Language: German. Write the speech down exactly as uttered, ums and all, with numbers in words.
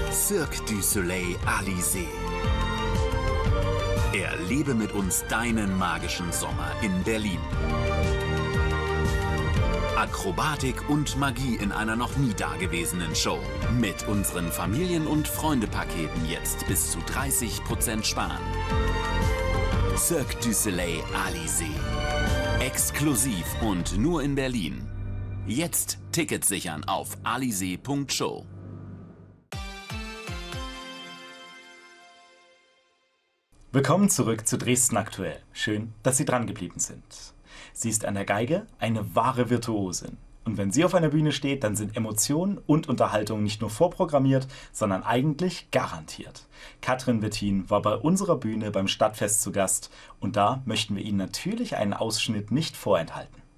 Cirque du Soleil Alizé. Erlebe mit uns deinen magischen Sommer in Berlin. Akrobatik und Magie in einer noch nie dagewesenen Show. Mit unseren Familien- und Freunde-Paketen jetzt bis zu dreißig Prozent sparen. Cirque du Soleil Alizé. Exklusiv und nur in Berlin. Jetzt Tickets sichern auf alizé punkt show. Willkommen zurück zu Dresden aktuell. Schön, dass Sie dran geblieben sind. Sie ist an der Geige eine wahre Virtuosin. Und wenn sie auf einer Bühne steht, dann sind Emotionen und Unterhaltung nicht nur vorprogrammiert, sondern eigentlich garantiert. Katrin Wettin war bei unserer Bühne beim Stadtfest zu Gast und da möchten wir Ihnen natürlich einen Ausschnitt nicht vorenthalten.